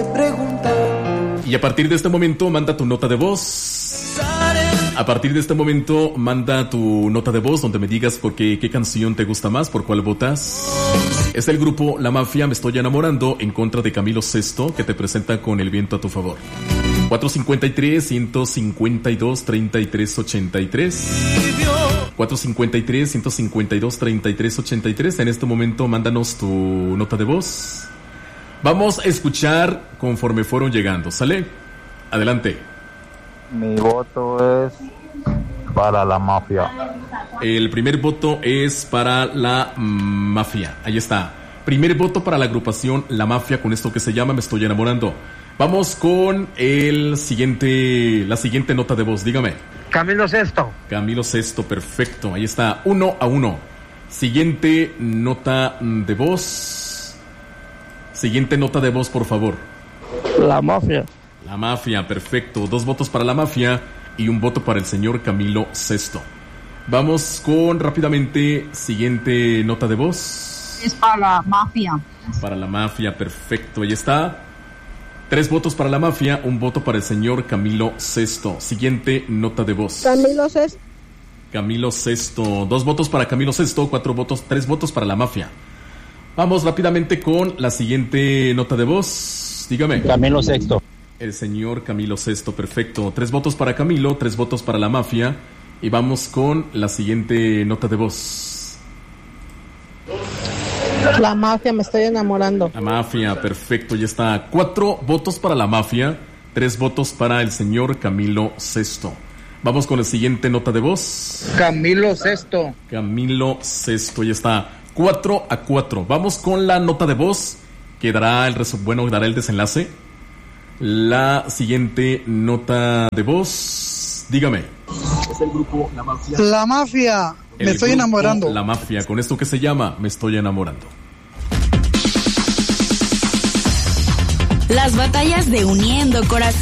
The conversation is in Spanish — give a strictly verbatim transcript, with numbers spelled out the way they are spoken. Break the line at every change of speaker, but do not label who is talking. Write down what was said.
preguntar.
Y a partir de este momento manda tu nota de voz. A partir de este momento manda tu nota de voz donde me digas por qué, qué canción te gusta más, por cuál votas. Es el grupo La Mafia, Me Estoy Enamorando, en contra de Camilo Sesto, que te presenta con El Viento a tu Favor. cuatro cinco tres, uno cinco dos, tres tres ocho tres. cuatro cinco tres, uno cinco dos, tres tres ocho tres. En este momento mándanos tu nota de voz. Vamos a escuchar conforme fueron llegando, ¿sale? Adelante.
Mi voto es para La Mafia.
El primer voto es para La Mafia. Ahí está. Primer voto para la agrupación La Mafia con esto que se llama Me Estoy Enamorando. Vamos con el siguiente, la siguiente nota de voz. Dígame.
Camilo Sesto.
Camilo Sesto, perfecto. Ahí está. Uno a uno. Siguiente nota de voz. Siguiente nota de voz, por favor.
La Mafia.
La Mafia, perfecto. Dos votos para La Mafia y un voto para el señor Camilo Sesto. Vamos con rápidamente siguiente nota de voz.
Es para La Mafia.
Para La Mafia, perfecto. Ahí está. Tres votos para La Mafia, un voto para el señor Camilo Sesto. Siguiente nota de voz.
Camilo Sesto.
Camilo Sesto. Dos votos para Camilo Sesto, cuatro votos, tres votos para La Mafia. Vamos rápidamente con la siguiente nota de voz. Dígame.
Camilo Sexto.
El señor Camilo Sesto, perfecto. Tres votos para Camilo, tres votos para La Mafia. Y vamos con la siguiente nota de voz.
La Mafia, Me Estoy Enamorando.
La Mafia, perfecto, ya está. Cuatro votos para La Mafia, tres votos para el señor Camilo Sesto. Vamos con la siguiente nota de voz.
Camilo Sesto.
Camilo Sesto, ya está. Cuatro a cuatro. Vamos con la nota de voz que dará el resu- bueno, dará el desenlace. La siguiente nota de voz. Dígame. Es el grupo La Mafia.
La Mafia. Me
El
estoy
grupo
enamorando.
La Mafia, con esto que se llama Me Estoy Enamorando.
Las batallas de Uniendo Corazones.